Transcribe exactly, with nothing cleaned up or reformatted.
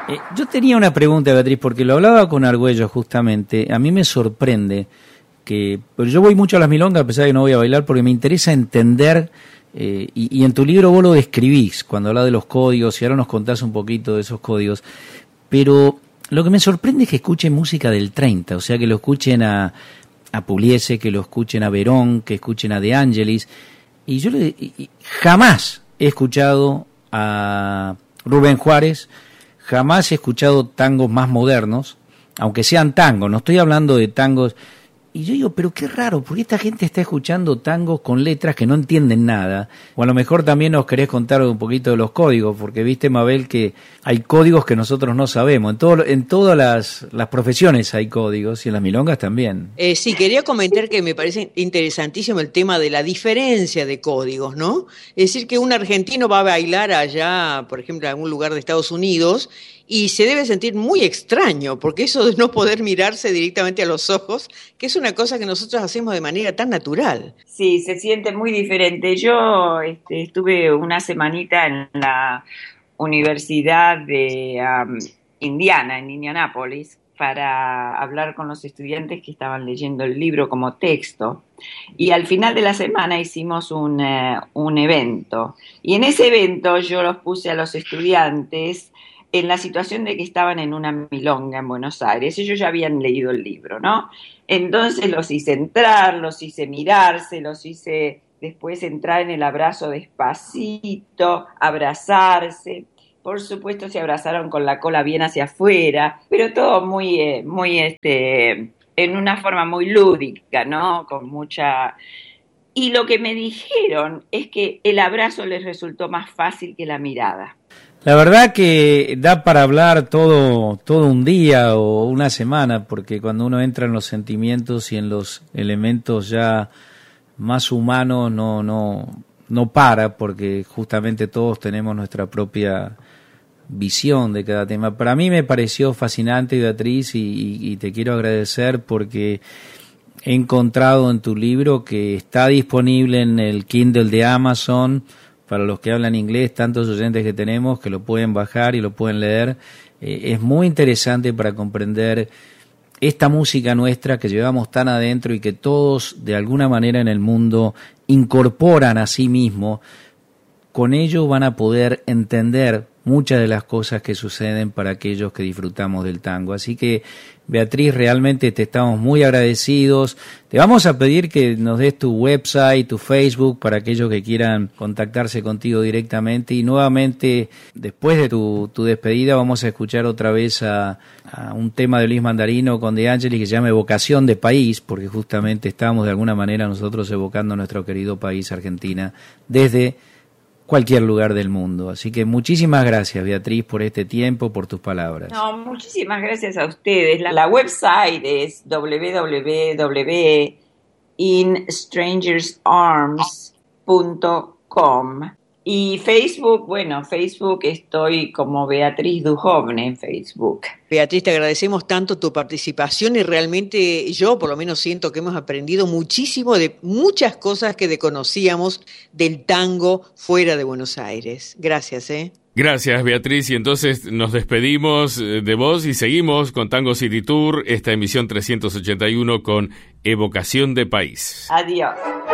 Eh, yo tenía una pregunta, Beatriz, porque lo hablaba con Argüello justamente. A mí me sorprende que... Pero yo voy mucho a las milongas, a pesar de que no voy a bailar, porque me interesa entender, eh, y, y en tu libro vos lo describís, cuando hablas de los códigos, y ahora nos contás un poquito de esos códigos. Pero lo que me sorprende es que escuchen música del treinta, o sea, que lo escuchen a, a Pugliese, que lo escuchen a Verón, que escuchen a De Angelis. Y yo le, y jamás he escuchado a Rubén Juárez, jamás he escuchado tangos más modernos, aunque sean tangos, no estoy hablando de tangos. Y yo digo, pero qué raro, porque esta gente está escuchando tangos con letras que no entienden nada. O a lo mejor también nos querés contar un poquito de los códigos, porque viste, Mabel, que hay códigos que nosotros no sabemos. En, todo, en todas las, las profesiones hay códigos, y en las milongas también. Eh, sí, quería comentar que me parece interesantísimo el tema de la diferencia de códigos, ¿no? Es decir, que un argentino va a bailar allá, por ejemplo, en algún lugar de Estados Unidos, y se debe sentir muy extraño, porque eso de no poder mirarse directamente a los ojos, que es una cosa que nosotros hacemos de manera tan natural. Sí, se siente muy diferente. Yo este, estuve una semanita en la Universidad de um, Indiana, en Indianápolis, para hablar con los estudiantes que estaban leyendo el libro como texto. Y al final de la semana hicimos un, uh, un evento. Y en ese evento yo los puse a los estudiantes en la situación de que estaban en una milonga en Buenos Aires. Ellos ya habían leído el libro, ¿no? Entonces los hice entrar, los hice mirarse, los hice después entrar en el abrazo despacito, abrazarse. Por supuesto se abrazaron con la cola bien hacia afuera, pero todo muy, eh, muy, este, en una forma muy lúdica, ¿no? Con mucha... Y lo que me dijeron es que el abrazo les resultó más fácil que la mirada. La verdad que da para hablar todo, todo un día o una semana, porque cuando uno entra en los sentimientos y en los elementos ya más humanos no, no, no para, porque justamente todos tenemos nuestra propia visión de cada tema. Para mí me pareció fascinante, Beatriz, y, y, y te quiero agradecer porque he encontrado en tu libro que está disponible en el Kindle de Amazon. Para los que hablan inglés, tantos oyentes que tenemos que lo pueden bajar y lo pueden leer. Eh, es muy interesante para comprender esta música nuestra que llevamos tan adentro y que todos de alguna manera en el mundo incorporan a sí mismos. Con ello van a poder entender muchas de las cosas que suceden para aquellos que disfrutamos del tango. Así que, Beatriz, realmente te estamos muy agradecidos. Te vamos a pedir que nos des tu website, tu Facebook, para aquellos que quieran contactarse contigo directamente. Y nuevamente, después de tu, tu despedida, vamos a escuchar otra vez a, a un tema de Luis Mandarino con De Angelis que se llama Evocación de País, porque justamente estamos de alguna manera nosotros evocando nuestro querido país, Argentina, desde cualquier lugar del mundo. Así que muchísimas gracias, Beatriz, por este tiempo, por tus palabras. No, muchísimas gracias a ustedes. La, la website es doble u doble u doble u punto in strangers arms punto com y Facebook, bueno, Facebook estoy como Beatriz Duhovne en Facebook. Beatriz, te agradecemos tanto tu participación y realmente yo por lo menos siento que hemos aprendido muchísimo de muchas cosas que desconocíamos del tango fuera de Buenos Aires. Gracias, ¿eh? Gracias, Beatriz, y entonces nos despedimos de vos y seguimos con Tango City Tour, esta emisión trescientos ochenta y uno con Evocación de País. Adiós.